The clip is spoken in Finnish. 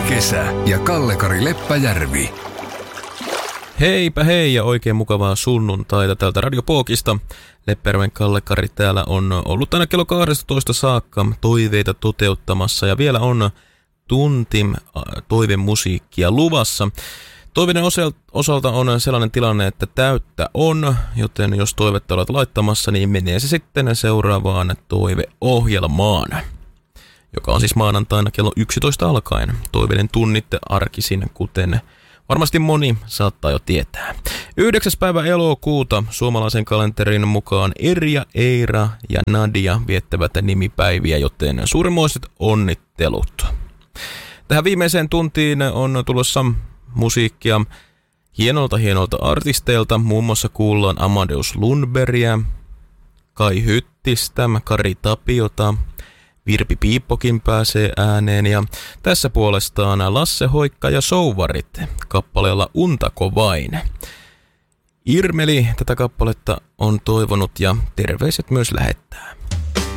kesä ja Kalle-Kari Leppäjärvi. Heipä hei ja oikein mukavaa sunnuntaita täältä Radio Pookista. Leppäjärven Kalle-Kari täällä on ollut aina kello 12 saakka toiveita toteuttamassa ja vielä on tunti toivemusiikkia luvassa. Toiveiden osalta on sellainen tilanne, että täyttä on, joten jos toivetta olet laittamassa, niin menee se sitten seuraavaan toiveohjelmaan, joka on siis maanantaina kello 11 alkaen. Toiveiden tunnit arkisin, kuten varmasti moni saattaa jo tietää. 9. päivä elokuuta suomalaisen kalenterin mukaan Erja, Eira ja Nadia viettävät nimipäiviä, joten suurimmoiset onnittelut. Tähän viimeiseen tuntiin on tulossa musiikkia hienolta artisteilta. Muun muassa kuullaan Amadeus Lundbergia, Kai Hyttistä, Kari Tapiota, Virpi Piippokin pääsee ääneen ja tässä puolestaan Lasse Hoikka ja Souvarit kappaleella Untako vain. Irmeli tätä kappaletta on toivonut ja terveiset myös lähettää.